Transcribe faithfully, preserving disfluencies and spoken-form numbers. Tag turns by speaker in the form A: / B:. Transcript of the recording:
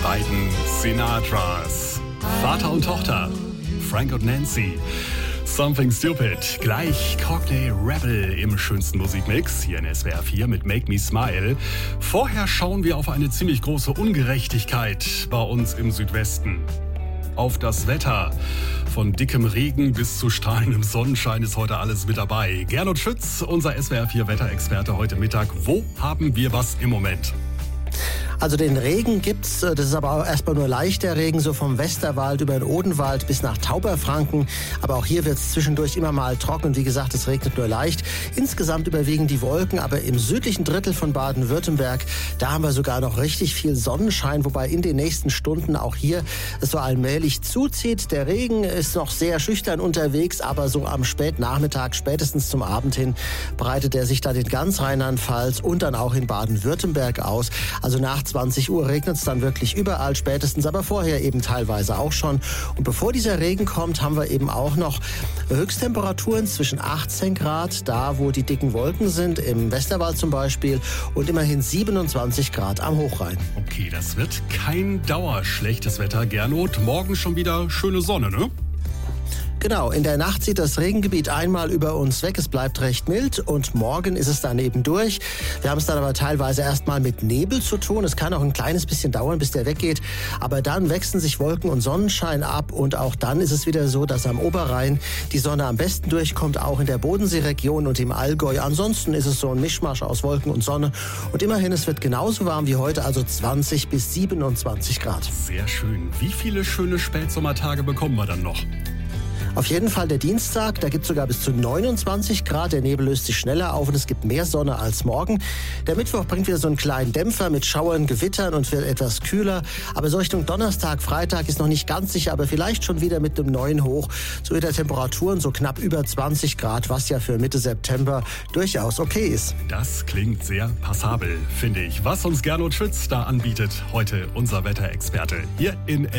A: beiden Sinatras, Vater und Tochter, Frank und Nancy. Something Stupid, gleich Cockney Rebel im schönsten Musikmix, hier in S W R vier mit Make Me Smile. Vorher schauen wir auf eine ziemlich große Ungerechtigkeit bei uns im Südwesten. Auf das Wetter. Von dickem Regen bis zu strahlendem Sonnenschein ist heute alles mit dabei. Gernot Schütz, unser S W R vier Wetterexperte heute Mittag. Wo haben wir was im Moment?
B: Also den Regen gibt's, das ist aber auch erstmal nur leichter Regen, so vom Westerwald über den Odenwald bis nach Tauberfranken. Aber auch hier wird's zwischendurch immer mal trocken. Wie gesagt, es regnet nur leicht. Insgesamt überwiegen die Wolken, aber im südlichen Drittel von Baden-Württemberg, da haben wir sogar noch richtig viel Sonnenschein, wobei in den nächsten Stunden auch hier es so allmählich zuzieht. Der Regen ist noch sehr schüchtern unterwegs, aber so am Spätnachmittag, spätestens zum Abend hin, breitet er sich dann in ganz Rheinland-Pfalz und dann auch in Baden-Württemberg aus. Also nach zwanzig Uhr regnet es dann wirklich überall spätestens, aber vorher eben teilweise auch schon. Und bevor dieser Regen kommt, haben wir eben auch noch Höchsttemperaturen zwischen achtzehn Grad, da wo die dicken Wolken sind, im Westerwald zum Beispiel, und immerhin siebenundzwanzig Grad am Hochrhein.
A: Okay, das wird kein dauerschlechtes Wetter, Gernot. Morgen schon wieder schöne Sonne, ne?
B: Genau, in der Nacht zieht das Regengebiet einmal über uns weg. Es bleibt recht mild und morgen ist es dann eben durch. Wir haben es dann aber teilweise erstmal mit Nebel zu tun. Es kann auch ein kleines bisschen dauern, bis der weggeht. Aber dann wechseln sich Wolken und Sonnenschein ab und auch dann ist es wieder so, dass am Oberrhein die Sonne am besten durchkommt, auch in der Bodenseeregion und im Allgäu. Ansonsten ist es so ein Mischmasch aus Wolken und Sonne. Und immerhin, es wird genauso warm wie heute, also zwanzig bis siebenundzwanzig Grad.
A: Sehr schön. Wie viele schöne Spätsommertage bekommen wir dann noch?
B: Auf jeden Fall der Dienstag, da gibt es sogar bis zu neunundzwanzig Grad. Der Nebel löst sich schneller auf und es gibt mehr Sonne als morgen. Der Mittwoch bringt wieder so einen kleinen Dämpfer mit Schauern, Gewittern und wird etwas kühler. Aber so Richtung Donnerstag, Freitag ist noch nicht ganz sicher, aber vielleicht schon wieder mit einem neuen Hoch. So wieder Temperaturen so knapp über zwanzig Grad, was ja für Mitte September durchaus okay ist.
A: Das klingt sehr passabel, finde ich. Was uns Gernot Schütz da anbietet, heute unser Wetterexperte hier in